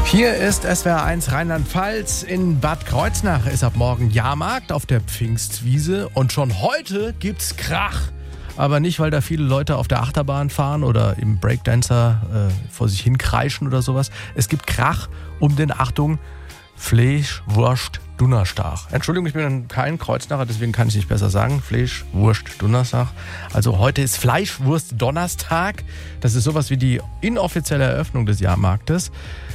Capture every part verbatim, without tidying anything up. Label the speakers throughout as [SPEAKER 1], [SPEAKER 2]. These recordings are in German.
[SPEAKER 1] Hier ist S W R eins Rheinland-Pfalz. In Bad Kreuznach ist ab morgen Jahrmarkt auf der Pfingstwiese. Und schon heute gibt's Krach. Aber nicht, weil da viele Leute auf der Achterbahn fahren oder im Breakdancer äh, vor sich hin kreischen oder sowas. Es gibt Krach um den, Achtung, Fleisch, Wurst, Donnerstag. Entschuldigung, ich bin kein Kreuznacher, deswegen kann ich nicht besser sagen. Fleisch, Wurst, Donnerstag. Also heute ist Fleischwurst Donnerstag. Das ist sowas wie die inoffizielle Eröffnung des Jahrmarktes.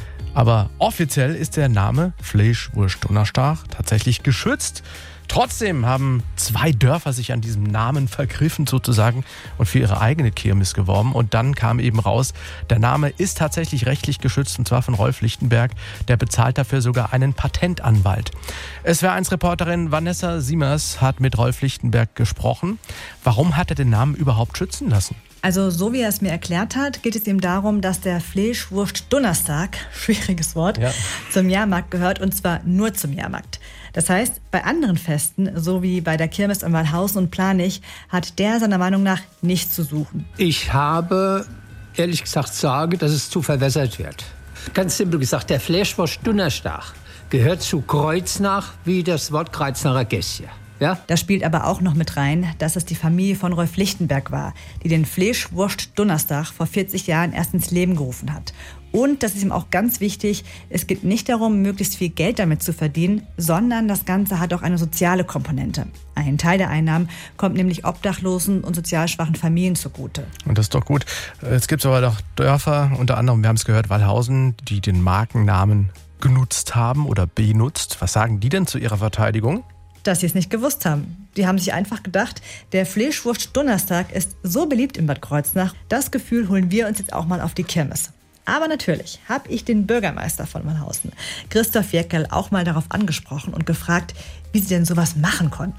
[SPEAKER 1] Aber offiziell ist der Name Fleischwurst Donnerstag tatsächlich geschützt. Trotzdem haben zwei Dörfer sich an diesem Namen vergriffen sozusagen und für ihre eigene Kirmes geworben. Und dann kam eben raus, der Name ist tatsächlich rechtlich geschützt, und zwar von Rolf Lichtenberg. Der bezahlt dafür sogar einen Patentanwalt. S W R eins Reporterin Vanessa Siemers hat mit Rolf Lichtenberg gesprochen. Warum hat er den Namen überhaupt schützen lassen?
[SPEAKER 2] Also so wie er es mir erklärt hat, geht es ihm darum, dass der Fleischwurst Donnerstag, schwieriges Wort, ja, zum Jahrmarkt gehört, und zwar nur zum Jahrmarkt. Das heißt, bei anderen Festen, so wie bei der Kirmes in Waldhausen und Planich, hat der seiner Meinung nach nichts zu suchen.
[SPEAKER 3] Ich habe ehrlich gesagt Sorge, dass es zu verwässert wird. Ganz simpel gesagt, der Fleischwurst Donnerstag gehört zu Kreuznach wie das Wort Kreuznacher Gässchen. Ja?
[SPEAKER 2] Da spielt aber auch noch mit rein, dass es die Familie von Rolf Lichtenberg war, die den Fleischwurst Donnerstag vor vierzig Jahren erst ins Leben gerufen hat. Und, das ist ihm auch ganz wichtig, es geht nicht darum, möglichst viel Geld damit zu verdienen, sondern das Ganze hat auch eine soziale Komponente. Ein Teil der Einnahmen kommt nämlich obdachlosen und sozial schwachen Familien zugute.
[SPEAKER 1] Und das ist doch gut. Jetzt gibt es aber noch Dörfer, unter anderem, wir haben es gehört, Waldhausen, die den Markennamen genutzt haben oder benutzt. Was sagen die denn zu ihrer Verteidigung?
[SPEAKER 2] Dass sie es nicht gewusst haben. Die haben sich einfach gedacht, der Fleischwurst Donnerstag ist so beliebt in Bad Kreuznach, das Gefühl holen wir uns jetzt auch mal auf die Kirmes. Aber natürlich habe ich den Bürgermeister von Waldhausen, Christoph Jeckel, auch mal darauf angesprochen und gefragt, wie sie denn sowas machen konnten.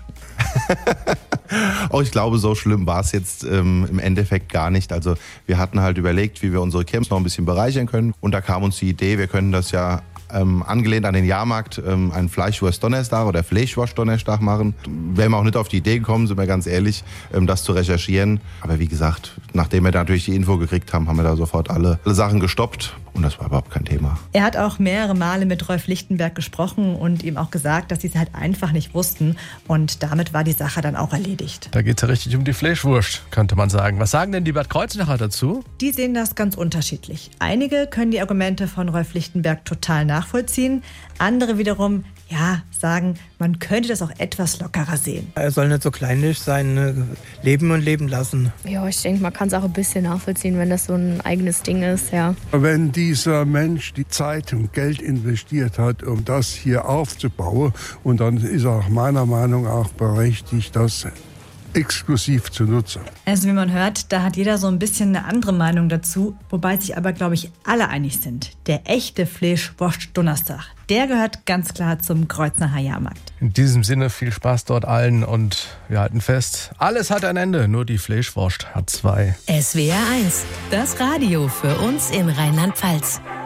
[SPEAKER 4] Oh, ich glaube, so schlimm war es jetzt ähm, im Endeffekt gar nicht. Also wir hatten halt überlegt, wie wir unsere Kirmes noch ein bisschen bereichern können. Und da kam uns die Idee, wir können das ja Ähm, angelehnt an den Jahrmarkt ähm, einen Fleischwurst-Donnerstag oder Fleischwurst-Donnerstag machen. Wären wir auch nicht auf die Idee gekommen, sind wir ganz ehrlich, ähm, das zu recherchieren. Aber wie gesagt, nachdem wir da natürlich die Info gekriegt haben, haben wir da sofort alle, alle Sachen gestoppt. Und das war überhaupt kein Thema.
[SPEAKER 2] Er hat auch mehrere Male mit Rolf Lichtenberg gesprochen und ihm auch gesagt, dass sie es halt einfach nicht wussten. Und damit war die Sache dann auch erledigt.
[SPEAKER 1] Da geht es ja richtig um die Fleischwurst, könnte man sagen. Was sagen denn die Bad Kreuznacher dazu?
[SPEAKER 2] Die sehen das ganz unterschiedlich. Einige können die Argumente von Rolf Lichtenberg total nachvollziehen. Andere wiederum, ja, sagen, man könnte das auch etwas lockerer sehen.
[SPEAKER 5] Er soll nicht so kleinlich sein, ne? Leben und leben lassen.
[SPEAKER 6] Ja, ich denke, man kann es auch ein bisschen nachvollziehen, wenn das so ein eigenes Ding ist, ja.
[SPEAKER 7] Wenn dieser Mensch die Zeit und Geld investiert hat, um das hier aufzubauen, und dann ist er meiner Meinung nach auch berechtigt, das exklusiv zu nutzen.
[SPEAKER 2] Also wie man hört, da hat jeder so ein bisschen eine andere Meinung dazu, wobei sich aber, glaube ich, alle einig sind. Der echte Fleischwurst Donnerstag, der gehört ganz klar zum Kreuznacher Jahrmarkt.
[SPEAKER 1] In diesem Sinne viel Spaß dort allen und wir halten fest, alles hat ein Ende, nur die Fleischwurst hat zwei.
[SPEAKER 8] S W R eins, das Radio für uns in Rheinland-Pfalz.